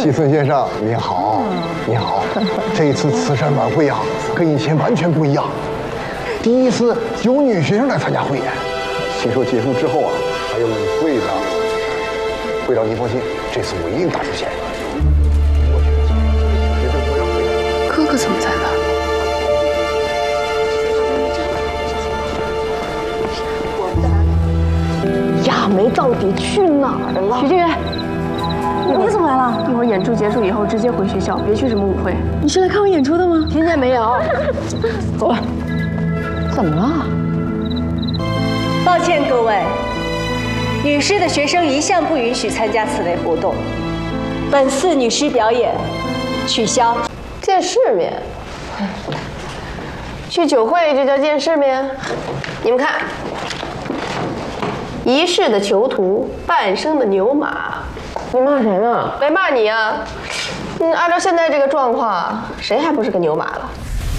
西村先生，你好，你好。这一次慈善晚会啊，跟以前完全不一样。第一次有女学生来参加汇演，听说结束之后啊，还有舞会呢。会长您放心，这次我一定大出血。 哥哥怎么在那儿？ 亚梅到底去哪儿了？ 许静远，你怎么来了？ 一会儿演出结束以后直接回学校，别去什么舞会。 你是来看我演出的吗？ 听见没有？走了。怎么了？ 抱歉各位，女师的学生一向不允许参加此类活动。本次女师表演取消。 见世面。去酒会就叫见世面？你们看，一世的囚徒，半生的牛马。 你骂谁呢？ 没骂你啊。按照现在这个状况，谁还不是个牛马了？